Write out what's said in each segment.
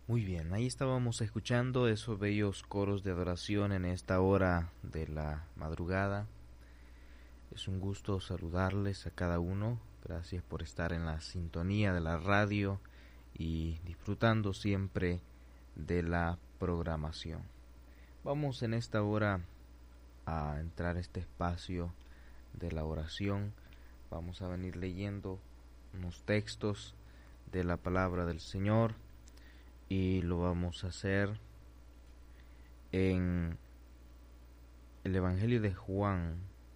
Muy bien, ahí estábamos escuchando esos bellos coros de adoración en esta hora de la madrugada. Es un gusto saludarles a cada uno. Gracias por estar en la sintonía de la radio y disfrutando siempre de la programación. Vamos en esta hora a entrar a este espacio de la oración. Vamos a venir leyendo unos textos de la palabra del Señor y lo vamos a hacer en el Evangelio de Juan,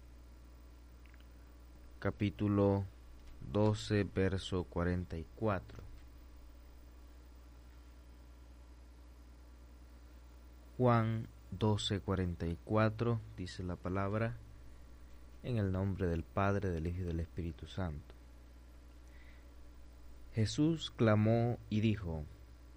capítulo 12, verso 44. Juan 12:44 dice la palabra: en el nombre del Padre, del Hijo y del Espíritu Santo. Jesús clamó y dijo: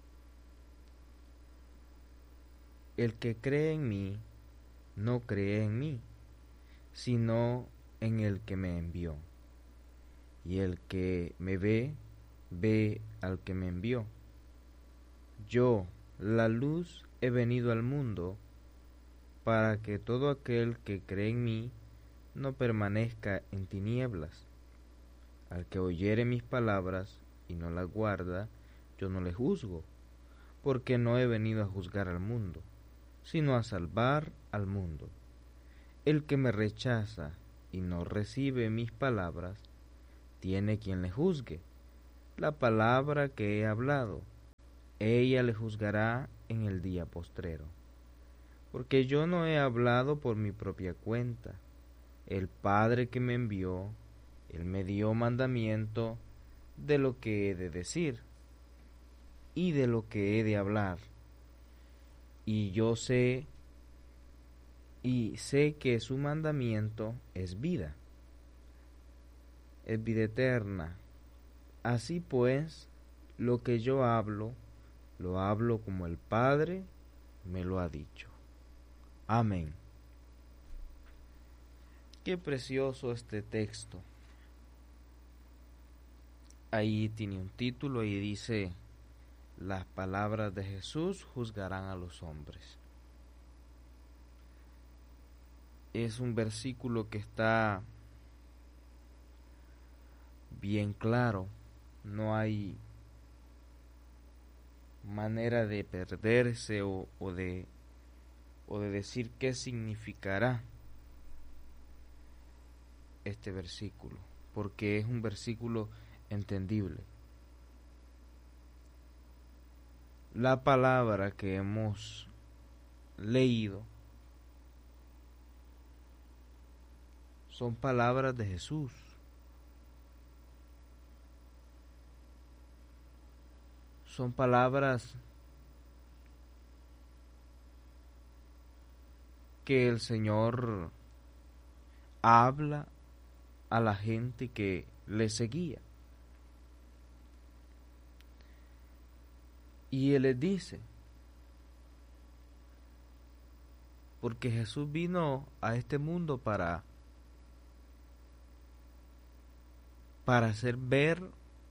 el que cree en mí, no cree en mí, sino en el que me envió. Y el que me ve, ve al que me envió. Yo, la luz, he venido al mundo, para que todo aquel que cree en mí no permanezca en tinieblas. Al que oyere mis palabras y no las guarda, yo no le juzgo, porque no he venido a juzgar al mundo, sino a salvar al mundo. El que me rechaza y no recibe mis palabras, tiene quien le juzgue. La palabra que he hablado, ella le juzgará en el día postrero. Porque yo no he hablado por mi propia cuenta. El Padre que me envió, Él me dio mandamiento de lo que he de decir y de lo que he de hablar. Y yo sé que su mandamiento es vida eterna. Así pues, lo que yo hablo, lo hablo como el Padre me lo ha dicho. Amén. Qué precioso este texto. Ahí tiene un título y dice: las palabras de Jesús juzgarán a los hombres. Es un versículo que está bien claro. No hay manera de perderse o de decir qué significará este versículo, porque es un versículo entendible. La palabra que hemos leído son palabras de Jesús. Son palabras que el Señor habla a la gente que le seguía. Y Él les dice, porque Jesús vino a este mundo para hacer ver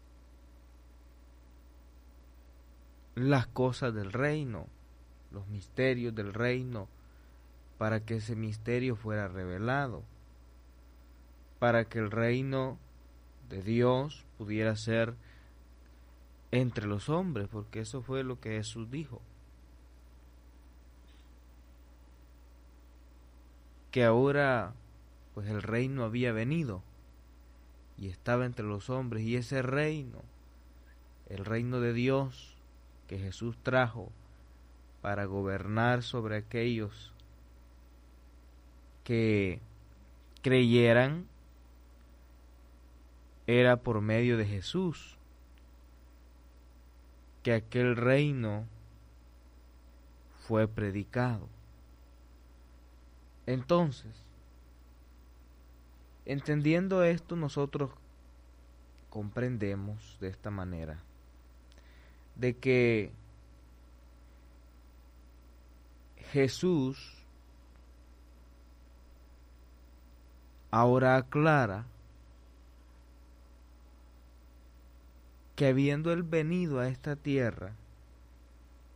las cosas del reino, los misterios del reino, para que ese misterio fuera revelado, para que el reino de Dios pudiera ser entre los hombres, porque eso fue lo que Jesús dijo, que ahora pues el reino había venido y estaba entre los hombres, y ese reino, el reino de Dios que Jesús trajo para gobernar sobre aquellos que creyeran, era por medio de Jesús que aquel reino fue predicado. Entonces, entendiendo esto, nosotros comprendemos de esta manera de que Jesús ahora aclara que habiendo Él venido a esta tierra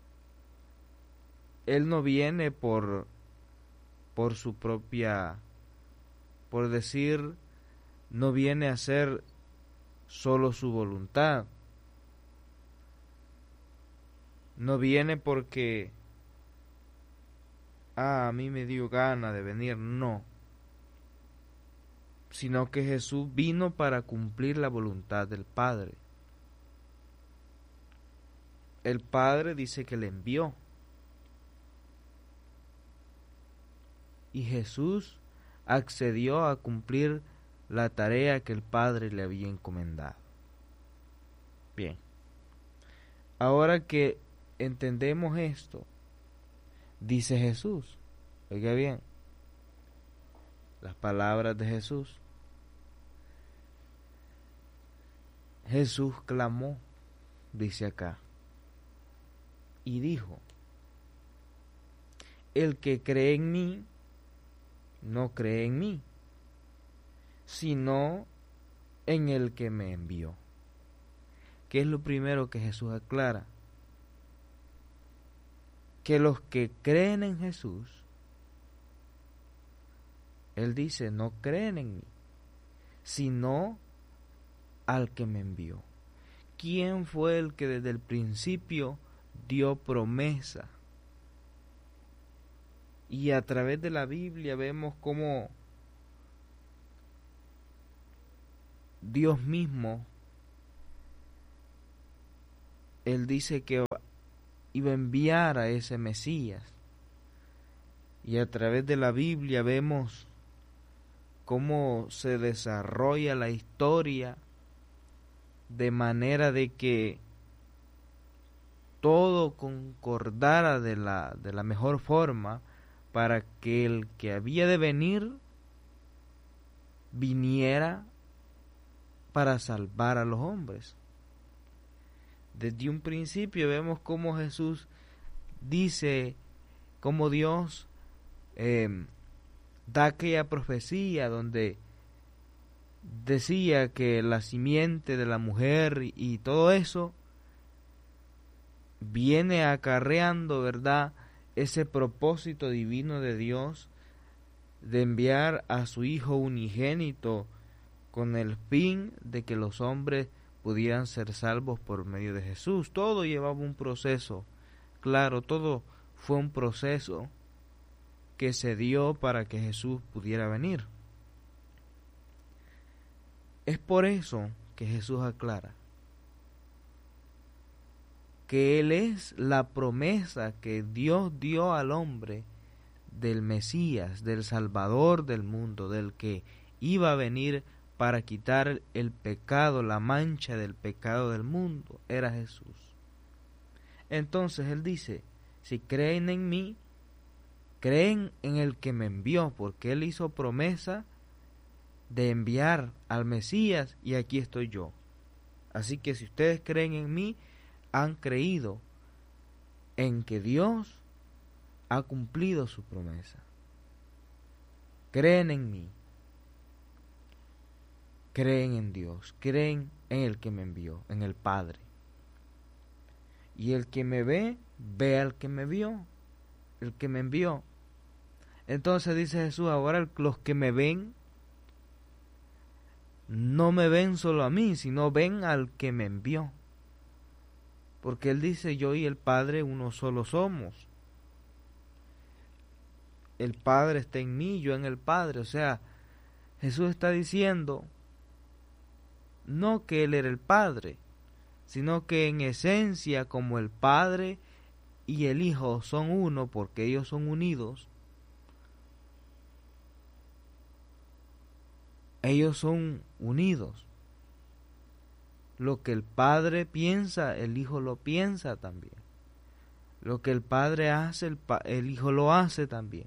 Él no viene por su propia, por decir, no viene a hacer solo su voluntad. No viene porque a mí me dio gana de venir, no. Sino que Jesús vino para cumplir la voluntad del Padre. El Padre dice que le envió. Y Jesús accedió a cumplir la tarea que el Padre le había encomendado. Bien. Ahora que entendemos esto, dice Jesús, oiga bien, las palabras de Jesús. Jesús clamó, dice acá, y dijo: el que cree en mí, no cree en mí, sino en el que me envió. ¿Qué es lo primero que Jesús aclara? Que los que creen en Jesús, Él dice, no creen en mí, sino al que me envió. ¿Quién fue el que desde el principio dio promesa? Y a través de la Biblia vemos cómo Dios mismo, Él dice que iba a enviar a ese Mesías. Y a través de la Biblia vemos cómo se desarrolla la historia de manera de que todo concordara de la mejor forma para que el que había de venir viniera para salvar a los hombres. Desde un principio vemos cómo Jesús dice, cómo Dios da aquella profecía donde decía que la simiente de la mujer y todo eso viene acarreando, ¿verdad?, ese propósito divino de Dios de enviar a su Hijo unigénito con el fin de que los hombres pudieran ser salvos por medio de Jesús. Todo llevaba un proceso, claro, todo fue un proceso que se dio para que Jesús pudiera venir. Es por eso que Jesús aclara que Él es la promesa que Dios dio al hombre del Mesías, del Salvador del mundo, del que iba a venir para quitar el pecado, la mancha del pecado del mundo, era Jesús. Entonces Él dice, si creen en mí, creen en el que me envió, porque Él hizo promesa de enviar al Mesías y aquí estoy yo. Así que si ustedes creen en mí, han creído en que Dios ha cumplido su promesa. Creen en mí, creen en Dios, creen en el que me envió, en el Padre. Y el que me ve, ve al que me vio, el que me envió. Entonces dice Jesús, ahora los que me ven, no me ven solo a mí, sino ven al que me envió. Porque Él dice, yo y el Padre uno solo somos. El Padre está en mí, yo en el Padre. O sea, Jesús está diciendo, no que Él era el Padre, sino que en esencia, como el Padre y el Hijo son uno, porque ellos son unidos, ellos son unidos. Lo que el Padre piensa, el Hijo lo piensa también. Lo que el Padre hace, el Hijo lo hace también.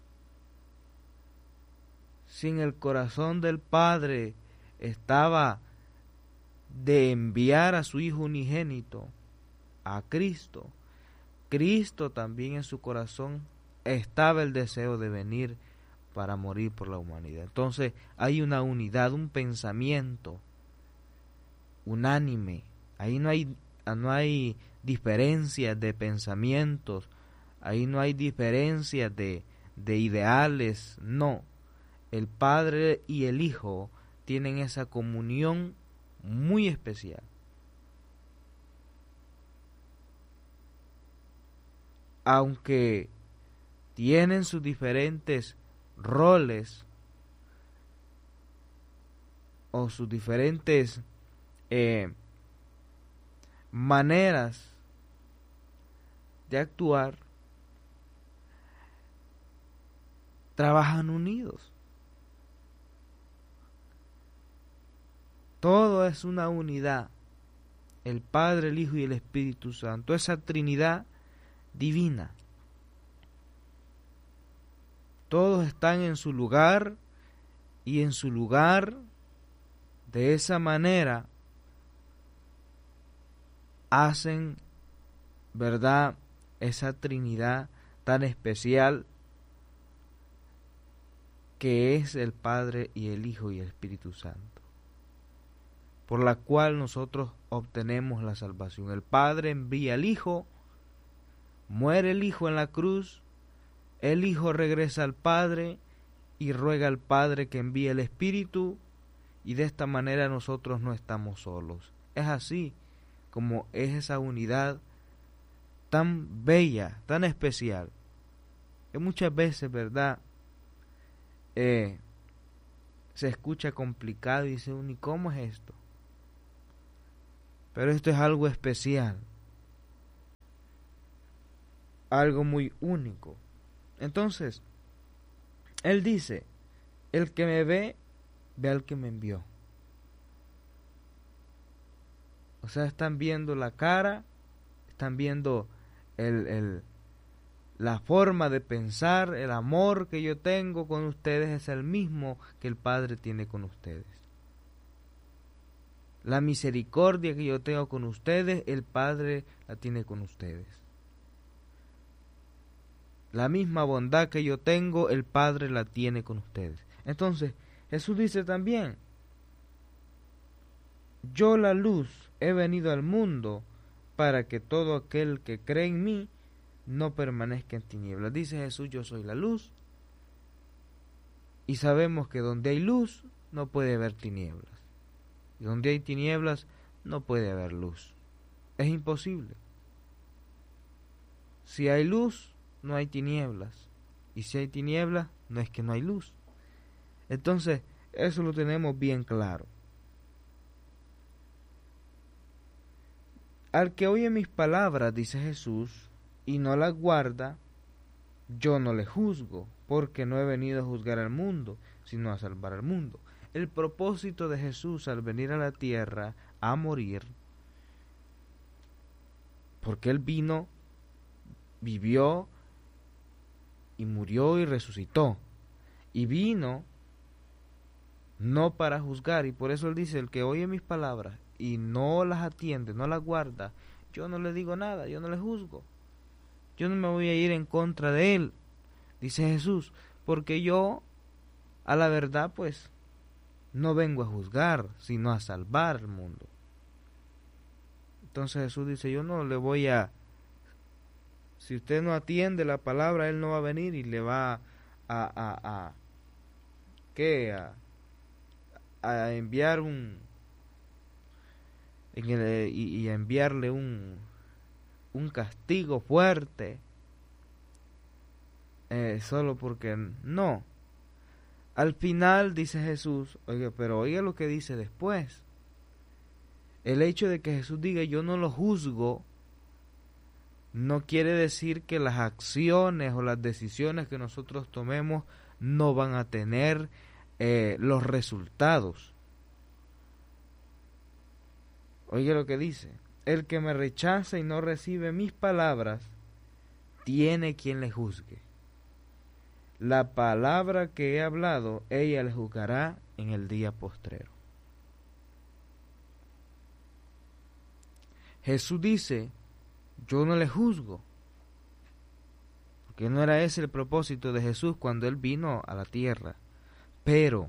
Si en el corazón del Padre estaba de enviar a su Hijo unigénito, a Cristo, Cristo también en su corazón estaba el deseo de venir para morir por la humanidad. Entonces hay una unidad, un pensamiento unánime. Ahí no hay diferencias de pensamientos, Ahí no hay diferencias de ideales, no. El Padre y el Hijo tienen esa comunión muy especial. Aunque tienen sus diferentes roles o sus diferentes maneras de actuar, trabajan unidos. Todo es una unidad. El Padre, el Hijo y el Espíritu Santo. Esa Trinidad divina. Todos están en su lugar y en su lugar de esa manera hacen, ¿verdad?, esa Trinidad tan especial que es el Padre y el Hijo y el Espíritu Santo, por la cual nosotros obtenemos la salvación. El Padre envía al Hijo, muere el Hijo en la cruz, el Hijo regresa al Padre y ruega al Padre que envíe el Espíritu, y de esta manera nosotros no estamos solos. Es así como es esa unidad tan bella, tan especial, que muchas veces, ¿verdad?, se escucha complicado y dice uno, ¿y cómo es esto? Pero esto es algo especial, algo muy único. Entonces, Él dice, el que me ve, ve al que me envió. O sea, están viendo la cara, están viendo la forma de pensar, el amor que yo tengo con ustedes es el mismo que el Padre tiene con ustedes. La misericordia que yo tengo con ustedes, el Padre la tiene con ustedes. La misma bondad que yo tengo, el Padre la tiene con ustedes. Entonces, Jesús dice también, yo la luz he venido al mundo para que todo aquel que cree en mí no permanezca en tinieblas. Dice Jesús, yo soy la luz. Y sabemos que donde hay luz no puede haber tinieblas. Y donde hay tinieblas no puede haber luz. Es imposible. Si hay luz, no hay tinieblas. Y si hay tinieblas, no es que no hay luz. Entonces, eso lo tenemos bien claro. Al que oye mis palabras, dice Jesús, y no las guarda, yo no le juzgo, porque no he venido a juzgar al mundo, sino a salvar al mundo. El propósito de Jesús al venir a la tierra a morir, porque Él vino, vivió, y murió y resucitó, y vino no para juzgar, y por eso Él dice, el que oye mis palabras y no las atiende, no las guarda, yo no le digo nada, yo no le juzgo, yo no me voy a ir en contra de Él, dice Jesús, porque yo, a la verdad, pues, no vengo a juzgar, sino a salvar al mundo. Entonces Jesús dice, yo no le voy a, si usted no atiende la palabra, Él no va a venir y le va a enviar y a enviarle un castigo fuerte, solo porque no. Al final dice Jesús, oiga, pero oiga lo que dice después. El hecho de que Jesús diga yo no lo juzgo, no quiere decir que las acciones o las decisiones que nosotros tomemos no van a tener los resultados. Oiga lo que dice, el que me rechaza y no recibe mis palabras, tiene quien le juzgue. La palabra que he hablado, ella le juzgará en el día postrero. Jesús dice, yo no le juzgo, porque no era ese el propósito de Jesús cuando Él vino a la tierra, pero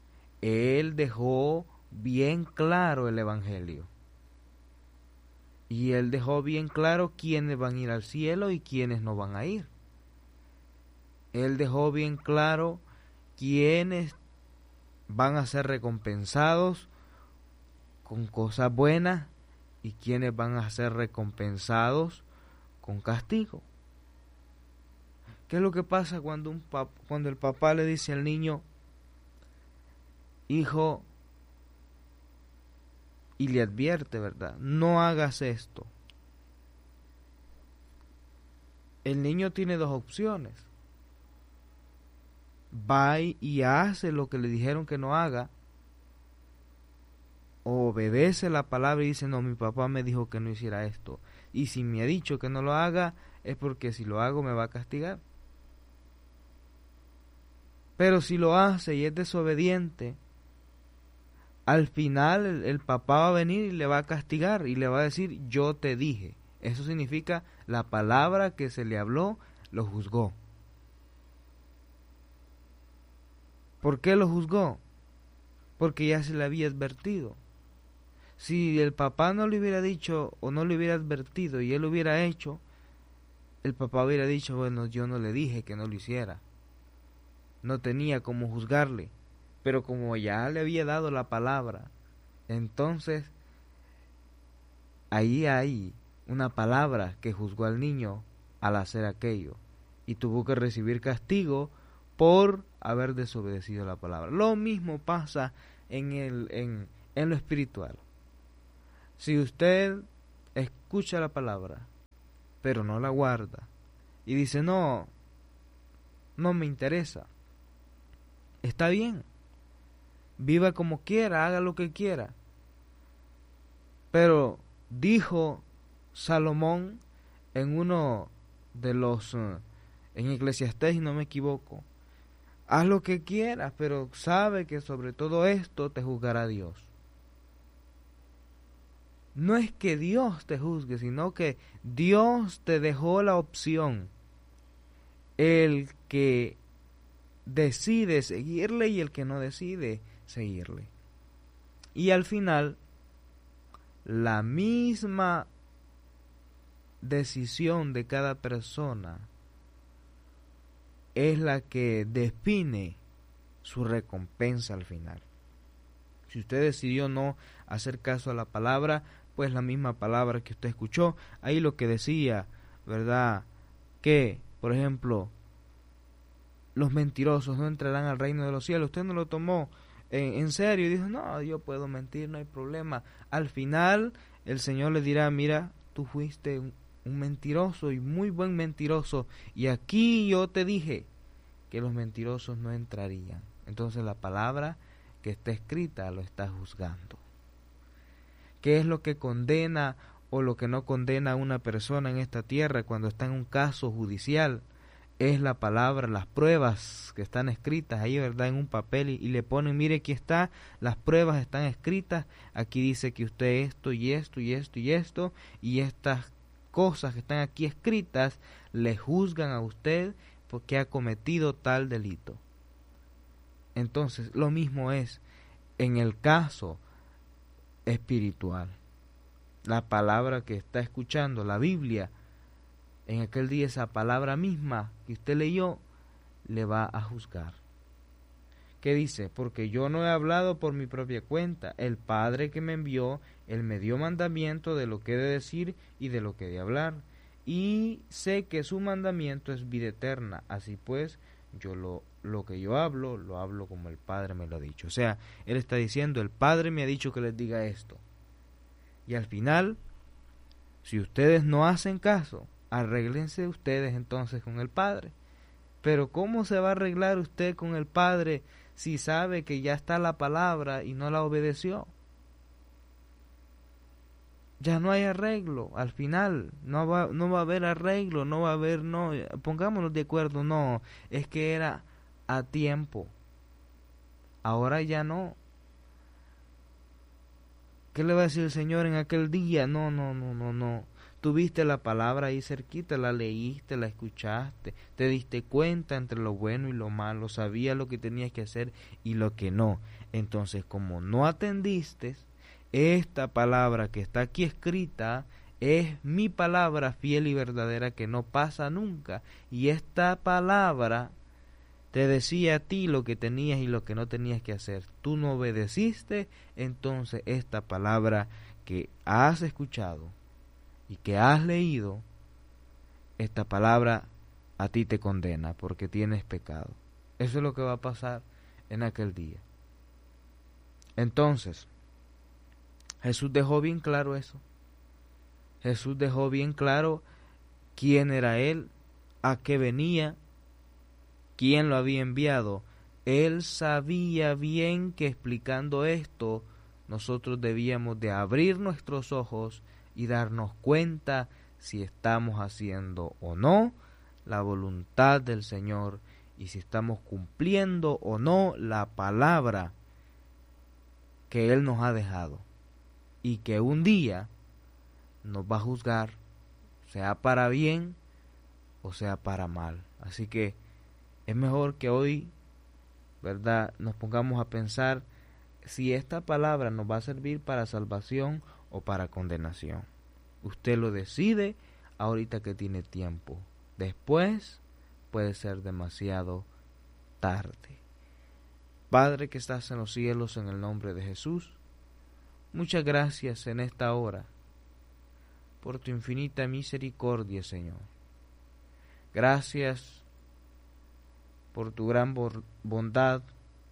Él dejó bien claro el Evangelio. Y él dejó bien claro quiénes van a ir al cielo y quiénes no van a ir. Él dejó bien claro quiénes van a ser recompensados con cosas buenas y quiénes van a ser recompensados con castigo. ¿Qué es lo que pasa cuando el papá le dice al niño, hijo, y le advierte, ¿verdad? No hagas esto. El niño tiene dos opciones. Va y hace lo que le dijeron que no haga, o obedece la palabra y dice, no, mi papá me dijo que no hiciera esto, y si me ha dicho que no lo haga, es porque si lo hago me va a castigar. Pero si lo hace y es desobediente, al final el papá va a venir y le va a castigar y le va a decir, yo te dije. Eso significa la palabra que se le habló, lo juzgó. ¿Por qué lo juzgó? Porque ya se le había advertido. Si el papá no le hubiera dicho o no le hubiera advertido y él lo hubiera hecho, el papá hubiera dicho, bueno, yo no le dije que no lo hiciera. No tenía cómo juzgarle. Pero como ya le había dado la palabra, entonces ahí hay una palabra que juzgó al niño al hacer aquello y tuvo que recibir castigo por haber desobedecido la palabra. Lo mismo pasa en lo espiritual. Si usted escucha la palabra pero no la guarda y dice no me interesa, está bien, viva como quiera, haga lo que quiera, pero dijo Salomón en uno de los en Eclesiastés, si no me equivoco, haz lo que quieras, pero sabe que sobre todo esto te juzgará Dios. No es que Dios te juzgue, sino que Dios te dejó la opción, el que decide seguirle y el que no decide seguirle. Y al final, la misma decisión de cada persona es la que define su recompensa al final. Si usted decidió no hacer caso a la palabra, pues la misma palabra que usted escuchó, ahí lo que decía, ¿verdad? Que, por ejemplo, los mentirosos no entrarán al reino de los cielos. Usted no lo tomó en serio y dijo, no, yo puedo mentir, no hay problema. Al final, el Señor le dirá, mira, tú fuiste un mentiroso y muy buen mentiroso, y aquí yo te dije que los mentirosos no entrarían. Entonces la palabra que está escrita lo está juzgando. ¿Qué es lo que condena o lo que no condena a una persona en esta tierra cuando está en un caso judicial? Es la palabra, las pruebas que están escritas ahí, ¿verdad? En un papel y le ponen, mire, aquí está, las pruebas están escritas, aquí dice que usted esto y esto y esto y esto, y estas cosas que están aquí escritas le juzgan a usted porque ha cometido tal delito. Entonces, lo mismo es en el caso espiritual. La palabra que está escuchando, la Biblia, en aquel día esa palabra misma que usted leyó, le va a juzgar. ¿Qué dice? Porque yo no he hablado por mi propia cuenta. El Padre que me envió, Él me dio mandamiento de lo que he de decir y de lo que he de hablar. Y sé que su mandamiento es vida eterna. Así pues, yo lo que yo hablo, lo hablo como el Padre me lo ha dicho. O sea, Él está diciendo, el Padre me ha dicho que les diga esto. Y al final, si ustedes no hacen caso, arréglense ustedes entonces con el Padre. Pero ¿cómo se va a arreglar usted con el Padre si sabe que ya está la palabra y no la obedeció? Ya no hay arreglo, al final no va a haber arreglo, no va a haber, no, pongámonos de acuerdo, no, es que era a tiempo, ahora ya no. ¿Qué le va a decir el Señor en aquel día? No. Tuviste la palabra ahí cerquita, la leíste, la escuchaste, te diste cuenta entre lo bueno y lo malo, sabías lo que tenías que hacer y lo que no. Entonces, como no atendiste, esta palabra que está aquí escrita es mi palabra fiel y verdadera que no pasa nunca. Y esta palabra te decía a ti lo que tenías y lo que no tenías que hacer. Tú no obedeciste, entonces esta palabra que has escuchado y que has leído, esta palabra a ti te condena porque tienes pecado. Eso es lo que va a pasar en aquel día. Entonces, Jesús dejó bien claro eso. Jesús dejó bien claro quién era Él, a qué venía, quién lo había enviado. Él sabía bien que explicando esto, nosotros debíamos de abrir nuestros ojos y darnos cuenta si estamos haciendo o no la voluntad del Señor y si estamos cumpliendo o no la palabra que Él nos ha dejado, y que un día nos va a juzgar, sea para bien o sea para mal. Así que es mejor que hoy, ¿verdad?, nos pongamos a pensar si esta palabra nos va a servir para salvación o para condenación. Usted lo decide ahorita que tiene tiempo. Después puede ser demasiado tarde. Padre que estás en los cielos, en el nombre de Jesús, muchas gracias en esta hora por tu infinita misericordia, Señor. Gracias por tu gran bondad,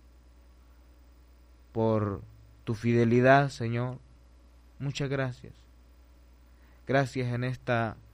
por tu fidelidad, Señor. Muchas gracias. Gracias en esta